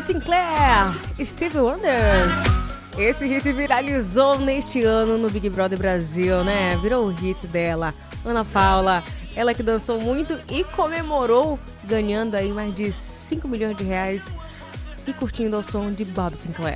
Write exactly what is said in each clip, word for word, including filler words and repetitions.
Sinclair, Stevie Wonder. Esse hit viralizou neste ano no Big Brother Brasil, né? Virou o hit dela, Ana Paula. Ela que dançou muito e comemorou, ganhando aí mais de cinco milhões de reais e curtindo o som de Bob Sinclair.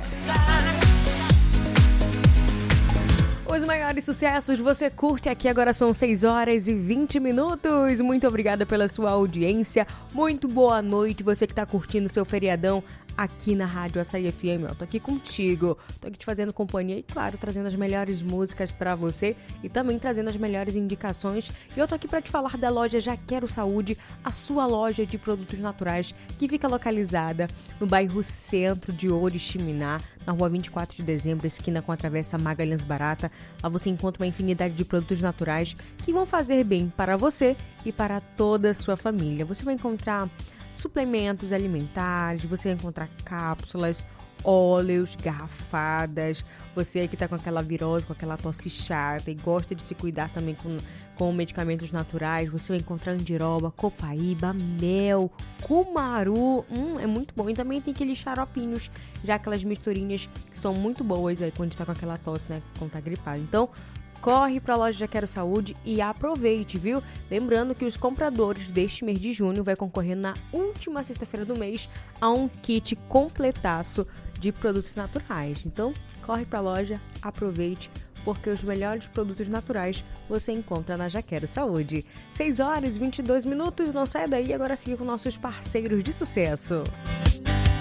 Os maiores sucessos você curte aqui, agora são seis horas e vinte minutos. Muito obrigada pela sua audiência. Muito boa noite, você que está curtindo seu feriadão aqui na Rádio Açaí F M. Eu tô aqui contigo, tô aqui te fazendo companhia e, claro, trazendo as melhores músicas pra você e também trazendo as melhores indicações. E eu tô aqui pra te falar da loja Já Quero Saúde, a sua loja de produtos naturais que fica localizada no bairro Centro de Oriximiná, na rua vinte e quatro de dezembro, esquina com a Travessa Magalhães Barata. Lá você encontra uma infinidade de produtos naturais que vão fazer bem para você e para toda a sua família. Você vai encontrar suplementos alimentares, você vai encontrar cápsulas, óleos, garrafadas. Você aí que tá com aquela virose, com aquela tosse chata e gosta de se cuidar também com, com medicamentos naturais, você vai encontrar andiroba, copaíba, mel, cumaru, hum, é muito bom. E também tem aqueles xaropinhos, já aquelas misturinhas que são muito boas aí quando a gente tá com aquela tosse, né, quando tá gripado. Então, corre para a loja Já Quero Saúde e aproveite, viu? Lembrando que os compradores deste mês de junho vai concorrer na última sexta-feira do mês a um kit completaço de produtos naturais. Então, corre para a loja, aproveite, porque os melhores produtos naturais você encontra na Já Quero Saúde. seis horas e vinte e dois minutos, não sai daí, agora fica com nossos parceiros de sucesso.